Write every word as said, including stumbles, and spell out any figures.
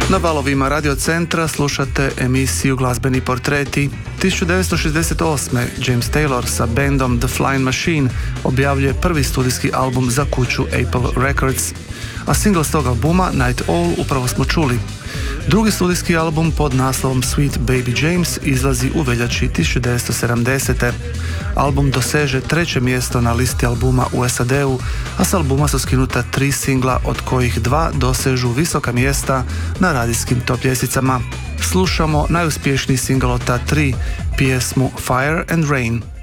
Na valovima Radio Centra slušate emisiju Glazbeni portreti. tisuću devetsto šezdeset osme. James Taylor sa bandom The Flying Machine objavljuje prvi studijski album za kuću Apple Records, a single s tog albuma Night Owl upravo smo čuli. Drugi studijski album pod naslovom Sweet Baby James izlazi u veljači tisuću devetsto sedamdesete. Album doseže treće mjesto na listi albuma u S A D-u, a s albuma su skinuta tri singla, od kojih dva dosežu visoka mjesta na radijskim top ljestvicama. Slušamo najuspješniji singl od ta tri, pjesmu Fire and Rain.